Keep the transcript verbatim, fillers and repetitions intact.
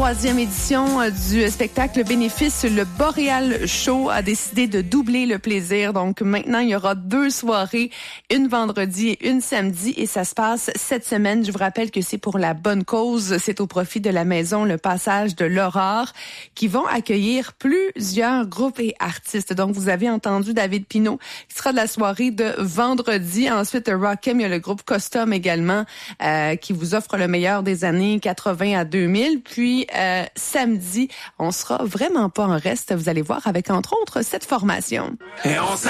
troisième édition du spectacle bénéfice, le Boréal Show a décidé de doubler le plaisir. Donc maintenant, il y aura deux soirées, une vendredi et une samedi, et ça se passe cette semaine. Je vous rappelle que c'est pour la bonne cause. C'est au profit de la maison Le Passage de l'Aurore qui vont accueillir plusieurs groupes et artistes. Donc vous avez entendu David Pinault qui sera de la soirée de vendredi. Ensuite, Rockem, il y a le groupe Custom également euh, qui vous offre le meilleur des années quatre-vingts à deux mille. Puis euh, samedi, on sera vraiment pas en reste, vous allez voir, avec entre autres cette formation. Et on